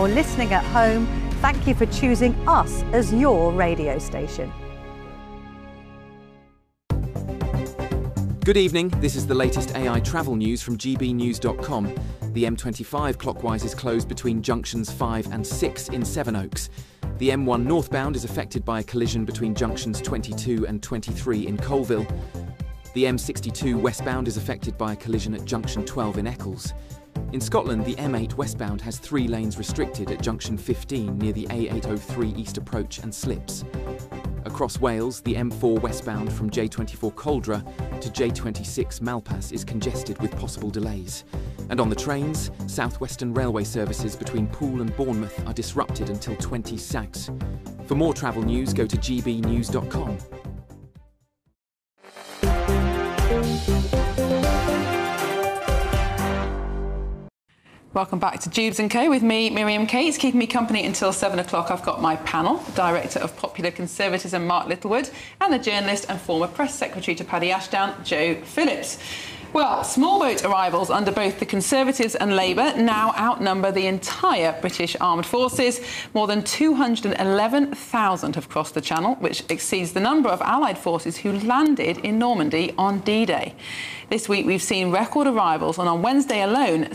or listening at home, thank you for choosing us as your radio station. Good evening, this is the latest AI travel news from gbnews.com. The M25 clockwise is closed between junctions 5 and 6 in Sevenoaks. The M1 northbound is affected by a collision between junctions 22 and 23 in Colville. The M62 westbound is affected by a collision at junction 12 in Eccles. In Scotland, the M8 westbound has 3 lanes restricted at junction 15 near the A803 East Approach and slips. Across Wales, the M4 westbound from J24 Coldra to J26 Malpas is congested with possible delays. And on the trains, South Western Railway services between Poole and Bournemouth are disrupted until 20/6. For more travel news, go to gbnews.com. Welcome back to Jubes & Co with me, Miriam Cates. Keeping me company until 7 o'clock, I've got my panel, Director of Popular Conservatism, Mark Littlewood, and the journalist and former Press Secretary to Paddy Ashdown, Joe Phillips. Well, small boat arrivals under both the Conservatives and Labour now outnumber the entire British Armed Forces. More than 211,000 have crossed the Channel, which exceeds the number of Allied forces who landed in Normandy on D-Day. This week we've seen record arrivals, and on Wednesday alone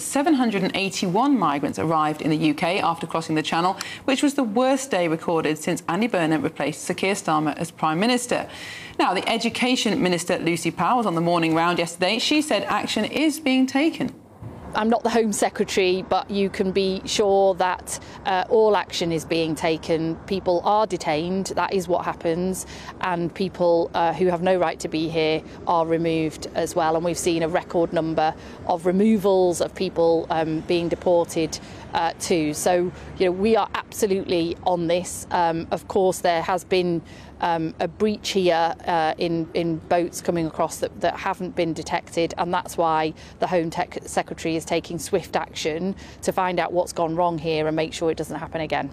781 migrants arrived in the UK after crossing the Channel, which was the worst day recorded since Andy Burnham replaced Sir Keir Starmer as Prime Minister. Now, the Education Minister Lucy Powell was on the morning round yesterday. She said action is being taken. I'm not the Home Secretary, but you can be sure that all action is being taken. People are detained, that is what happens, and people who have no right to be here are removed as well. And we've seen a record number of removals of people being deported too. So, we are absolutely on this. Of course, there has been a breach here in boats coming across that haven't been detected, and that's why the Home Secretary is taking swift action to find out what's gone wrong here and make sure it doesn't happen again.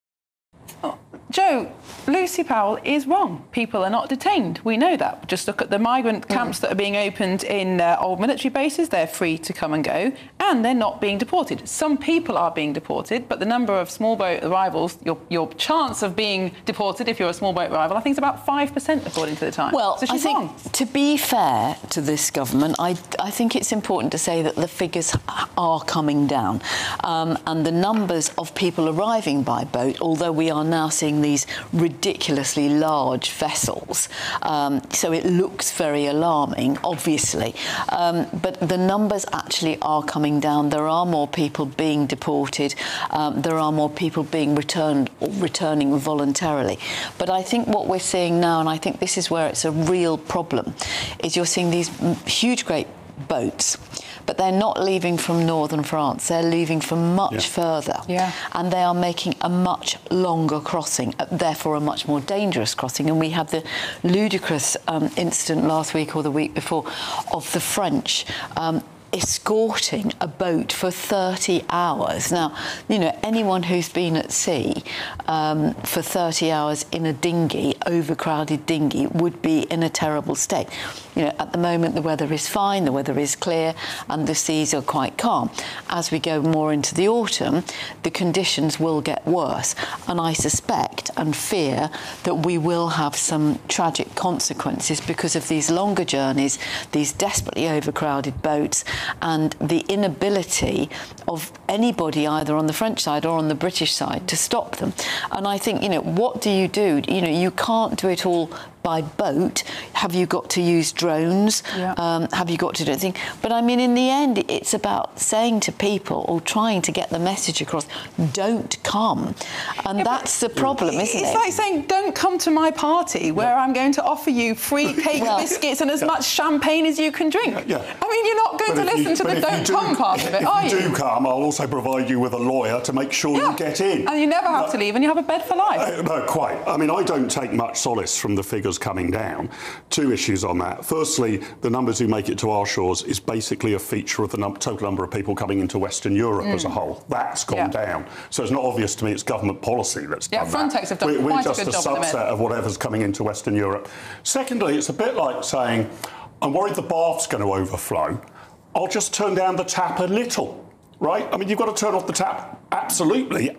Oh, Joe, Lucy Powell is wrong. People are not detained. We know that. Just look at the migrant camps that are being opened in old military bases. They're free to come and go, and they're not being deported. Some people are being deported, but the number of small boat arrivals, your chance of being deported if you're a small boat arrival, I think it's about 5% according to the Times. Well, so she's wrong. To be fair to this government, I think it's important to say that the figures are coming down, and the numbers of people arriving by boat, although we are now seeing these ridiculously large vessels, so it looks very alarming, obviously, but the numbers actually are coming down. There are more people being deported, there are more people being returning voluntarily. But I think what we're seeing now, and I think this is where it's a real problem, is you're seeing these huge, great boats, but they're not leaving from northern France. They're leaving from much further. Yeah. And they are making a much longer crossing, therefore a much more dangerous crossing. And we had the ludicrous incident last week or the week before of the French escorting a boat for 30 hours. Now, anyone who's been at sea for 30 hours in a dinghy, overcrowded dinghy, would be in a terrible state. At the moment the weather is fine, the weather is clear, and the seas are quite calm. As we go more into the autumn, the conditions will get worse, and I suspect and fear that we will have some tragic consequences because of these longer journeys, these desperately overcrowded boats, and the inability of anybody either on the French side or on the British side to stop them. And I think, what do? You can't do it all by boat. Have you got to use drones? Yeah. Have you got to do anything? But I mean, in the end, it's about saying to people, or trying to get the message across, don't come. And that's the problem, isn't it? It's like saying, don't come to my party where I'm going to offer you free cake, biscuits and as much champagne as you can drink. I mean, you're not going to listen to the don't come part of it, are you? If you do come, I'll also provide you with a lawyer to make sure you get in. And you never have to leave, and you have a bed for life. No, quite. I mean, I don't take much solace from the figures coming down. Two issues on that. Firstly, the numbers who make it to our shores is basically a feature of the total number of people coming into Western Europe as a whole. That's gone down. So it's not obvious to me it's government policy that's done that. Frontex have done quite a good job. We're just a subset of whatever's coming into Western Europe. Secondly, it's a bit like saying, I'm worried the bath's going to overflow. I'll just turn down the tap a little, right? I mean, you've got to turn off the tap, absolutely.